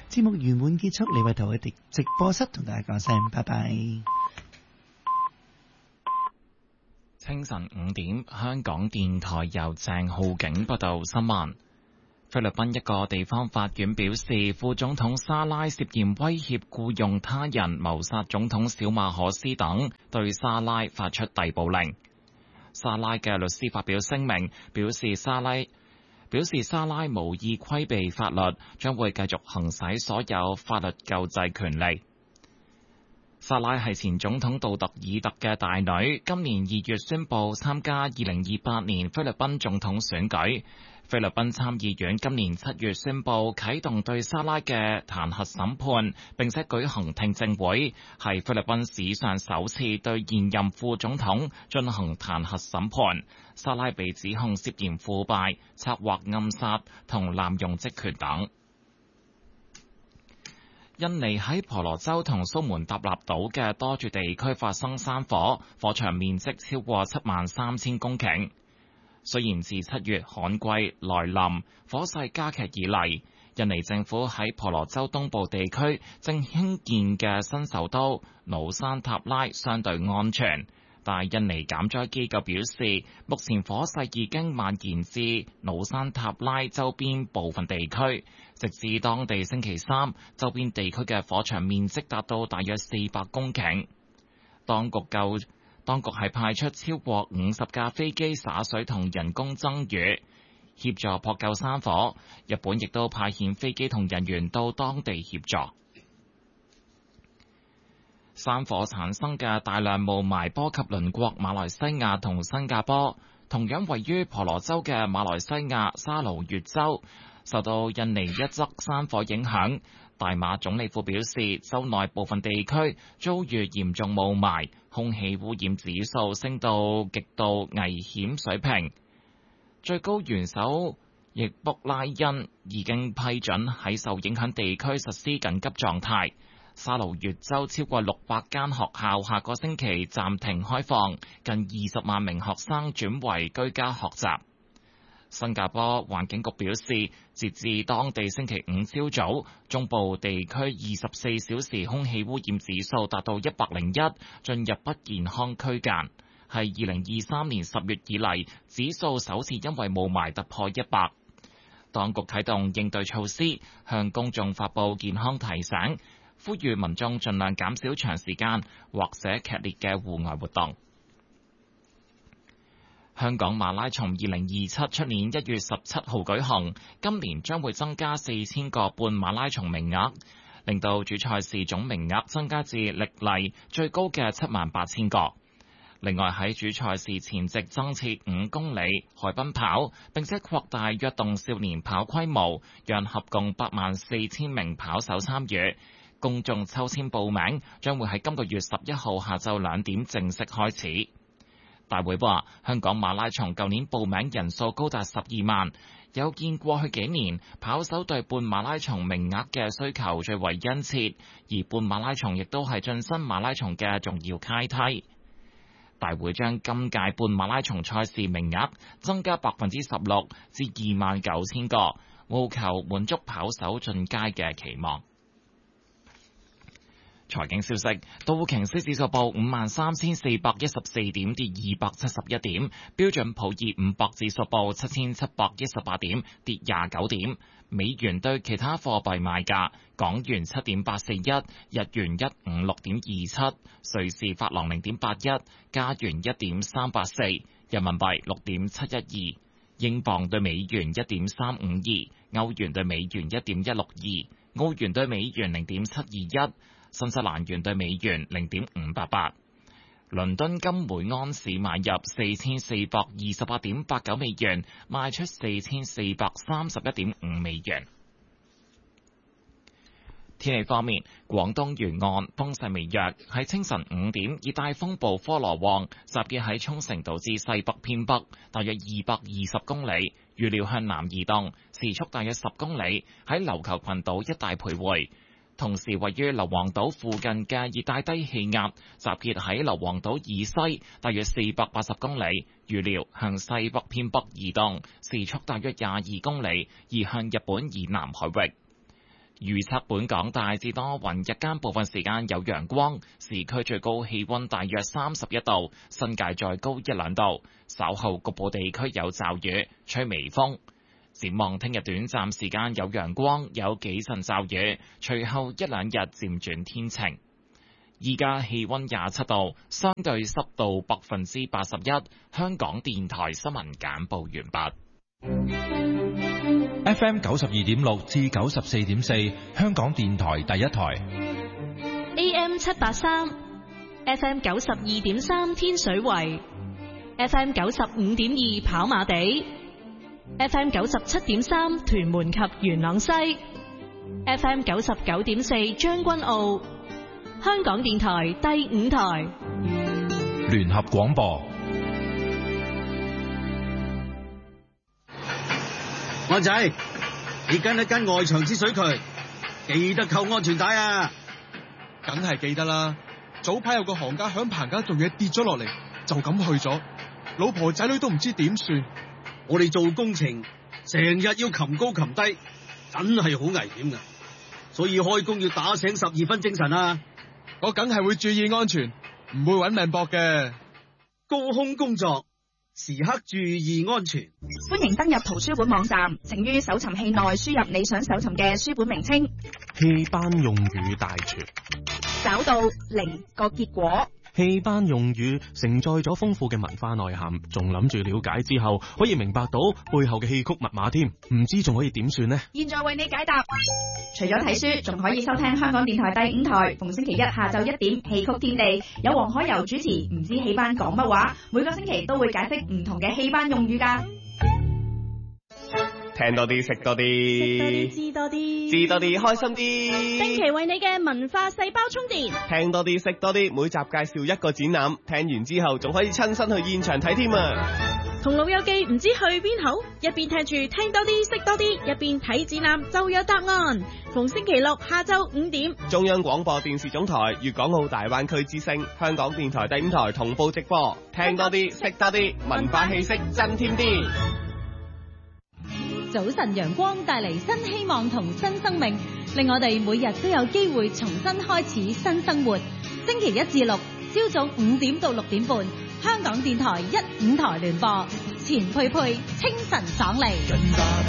節目圓滿結束，李慧圖喺直播室同大家講聲拜拜。 清晨5點，香港電台由鄭浩景報道新聞。菲律賓一個地方法院表示，副總統沙拉涉嫌威脅僱用他人謀殺總統小馬可斯等，對沙拉發出逮捕令。沙拉嘅律師發表聲明，表示沙拉無意規避法律，將會繼續行使所有法律救濟權利。沙拉係前總統杜特爾特嘅大女，今年2月宣布參加2028年菲律賓總統選舉。菲律賓參議院今年7月宣布啟動對沙拉嘅彈劾審判，並且舉行聽證會，係菲律賓史上首次對現任副總統進行彈劾審判。沙拉被指控涉嫌腐敗、策劃暗殺同濫用職權等。印尼喺婆羅洲同蘇門答臘島嘅多處地區發生山火，火場面積超過73000公頃。雖然自7月旱季來臨，火勢加劇以嚟，印尼政府喺婆羅洲東部地區正興建嘅新首都努山塔拉相對安全，但印尼減災機構表示，目前火勢已經蔓延至努山塔拉周邊部分地區，直至當地星期三，周邊地區嘅火場面積達到大約400公頃。當局係派出超過50架飛機灑水同人工增雨，協助撲救山火。日本亦都派遣飛機同人員到當地協助。山火產生嘅大量霧霾波及鄰國馬來西亞同新加坡，同樣位於婆羅洲嘅馬來西亞沙勞越州，受到印尼一則山火影響。大馬總理府表示，州內部分地區遭遇嚴重霧霾，空氣污染指數升到極度危險水平。最高元首易卜拉欣已經批准喺受影響地區實施緊急狀態。沙勞越州超過600間學校下個星期暫停開放，近20萬名學生轉為居家學習。新加坡環境局表示，截至當地星期五朝早，中部地區24小時空氣污染指數達到101，進入不健康區間，係2023年10月以嚟指數首次因為霧霾突破100。當局啟動應對措施，向公眾發布健康提醒，呼籲民眾盡量減少長時間或者劇烈嘅戶外活動。香港馬拉松2027出年1月17號舉行，今年將會增加4000個半馬拉松名額，令到主賽事總名額增加至歷嚟最高嘅78000個。另外喺主賽事前夕增設5公里海濱跑，並且擴大躍動少年跑規模，讓合共84000名跑手參與。公眾抽籤報名將會喺今個月11號下晝2點正式開始。大會話，香港馬拉松舊年報名人數高達12萬，有見過去幾年跑手對半馬拉松名額嘅需求最為殷切，而半馬拉松亦都係晉身馬拉松嘅重要階梯。大會將今屆半馬拉松賽事名額增加16%至29000個，務求滿足跑手進階嘅期望。財經消息，道瓊斯指數報53414點，跌271點；標準普爾500指數報7718點，跌29點。美元對其他貨幣賣價：港元7.841，日元156.27，瑞士法郎0.81，加元1.384，人民幣6.712，英鎊對美元1.352，歐元對美元1.162，澳元對美元0.721。新西蘭元對美元0.588，倫敦金每安士買入4428.89美元，賣出4431.5美元。天氣方面，廣東沿岸風勢微弱，喺清晨5點，熱帶風暴科羅旺集結喺沖繩島之西北偏北，大約220公里，預料向南移動，時速大約10公里，喺琉球群島一帶徘徊。同時，位於硫磺島附近嘅熱帶低氣壓集結喺硫磺島以西，大約480公里，預料向西北偏北移動，時速大約22公里，移向日本以南海域。 預測本港大致多雲，日間部分時間有陽光，市區最高氣溫大約31度，新界再高1-2度。稍後局部地區有驟雨，吹微風。展望聽日短暫時間有陽光，有幾陣驟雨，隨後1-2日漸轉天晴。依家氣溫27度，相對濕度81%。香港電台新聞簡報完畢。 FM 92.6至94.4，香港電台第一台。 AM 783 ，FM 92.3天水圍，FM 95.2跑馬地，FM 97.3屯門及元朗西，FM 99.4將軍澳。香港電台第5台聯合廣播。 安仔，你跟一跟外牆之水渠，記得扣安全帶啊！ 梗係記得啦。早排有個行家響棚架做嘢跌咗落嚟，就咁去咗，老婆仔女都唔知點算。 我哋做工程成日要擒高擒低，真係好危險噶，所以開工要打醒12分精神啊！ 我梗係會注意安全，唔會搵命搏嘅。 高空工作，時刻注意安全。 歡迎登入圖書館網站，請於搜尋器內輸入你想搜尋嘅書本名稱。 戲班用語大全， 找到0個結果。 戲班用語承載咗豐富嘅文化內涵，仲諗住了解之後可以明白到背後嘅戲曲密碼添，唔知仲可以點算呢？ 現在為你解答。除咗睇書，仲可以收聽香港電台第5台，逢星期一下晝1點戲曲天地，有黃海柔主持。唔知戲班講乜話，每個星期都會解釋唔同嘅戲班用語噶。 聽多啲，食多啲， 知多啲， 知多啲，開心啲。 定期為你嘅文化細胞充電。 聽多啲，食多啲，每集介紹一個展覽，聽完之後仲可以親身去現場睇添啊！ 同老友記唔知去邊好，一邊聽住聽多啲，識多啲，一邊睇展覽就有答案。逢星期六下晝5點， 中央廣播電視總台粵港澳大灣區之聲，香港電台第5台同步直播。聽多啲，識多啲，文化氣息增添啲。 早晨陽光帶嚟新希望同新生命，令我哋每日都有機會重新開始新生活。星期1至6，朝早5點到6點半，香港電台1、5台聯播，錢佩佩清晨爽利。